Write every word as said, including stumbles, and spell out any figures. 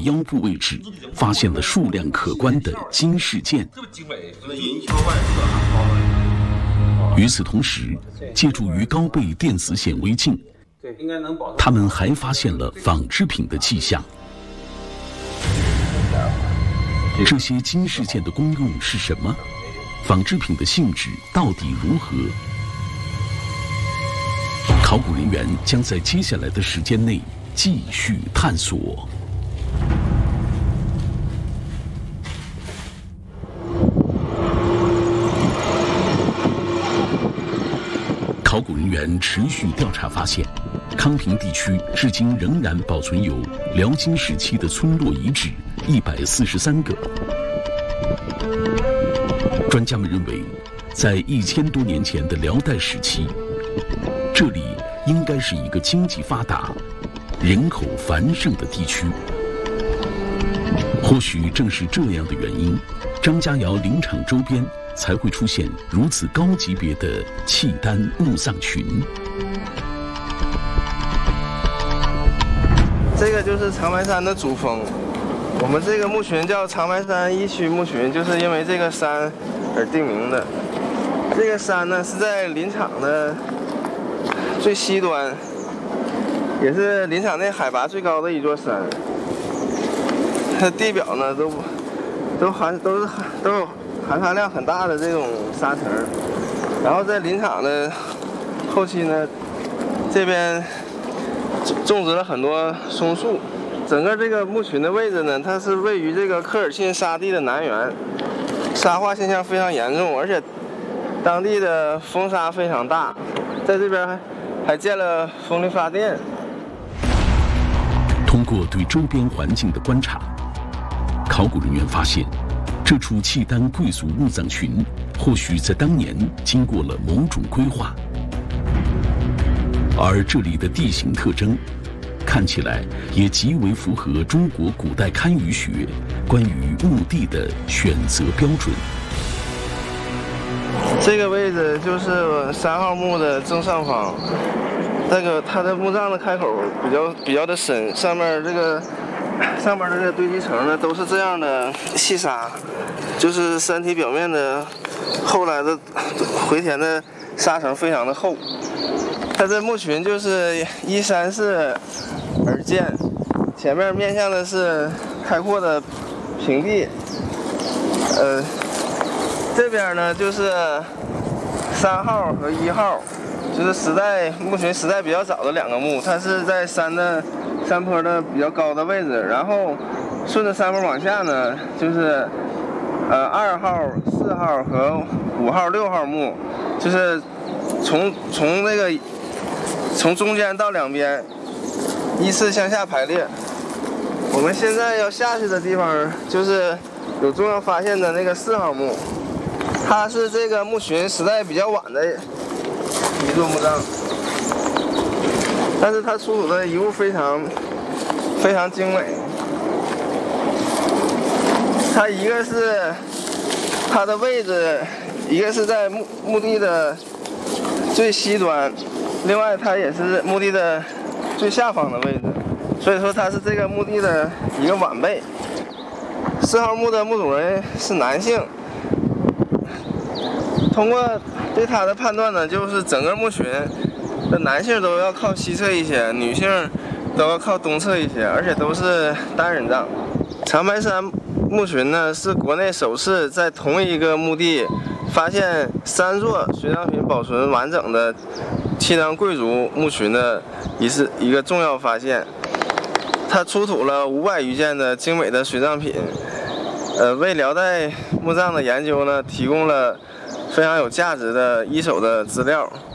腰部位置发现了数量可观的金饰件。与此同时，借助于高倍电子显微镜，他们还发现了纺织品的迹象。这些金饰件的功用是什么？纺织品的性质到底如何？考古人员将在接下来的时间内继续探索。考古人员持续调查发现，康平地区至今仍然保存有辽金时期的村落遗址一百四十三个。专家们认为，在一千多年前的辽代时期，这里应该是一个经济发达、人口繁盛的地区。或许正是这样的原因，张家窑林场周边才会出现如此高级别的契丹墓葬群。 这个就是长白山的主峰，我们这个墓群叫长白山一区墓群，就是因为这个山而定名的。这个山呢是在林场的最西端，也是林场内海拔最高的一座山。它地表呢都都含都是都有含含量很大的这种沙层，然后在林场的后期呢，这边种植了很多松树。整个这个墓群的位置呢，它是位于这个科尔沁沙地的南缘，沙化现象非常严重，而且当地的风沙非常大，在这边还还建了风力发电。 通过对周边环境的观察，考古人员发现，这处契丹贵族墓葬群或许在当年经过了某种规划，而这里的地形特征看起来也极为符合中国古代堪舆学关于墓地的选择标准。 这个位置就是三号墓的正上方，这个它的墓葬的开口比较比较的深，上面这个上面的这个堆积层呢都是这样的细沙，就是山体表面的后来的回填的沙层非常的厚。它这墓群就是依山势而建，前面面向的是开阔的平地，呃，这边呢就是三号和一号，就是时代墓群时代比较早的两个墓，它是在山的山坡的比较高的位置，然后顺着山坡往下呢，就是呃二号、四号和五号、六号墓，就是从从那个从中间到两边依次向下排列。我们现在要下去的地方就是有重要发现的那个四号墓，它是这个墓群时代比较晚的一座墓葬，但是它出土的遗物非常非常精美。它一个是它的位置，一个是在墓墓地的最西端，另外它也是墓地的最下方的位置，所以说它是这个墓地的一个晚辈。四号墓的墓主人是男性，通过对他的判断呢，就是整个墓群的男性都要靠西侧一些，女性都要靠东侧一些，而且都是单人葬。长白山墓群呢是国内首次在同一个墓地发现三座随葬品保存完整的契丹贵族墓群的一次一个重要发现。它出土了五百余件的精美的随葬品，呃，为辽代墓葬的研究呢提供了非常有价值的一手的资料。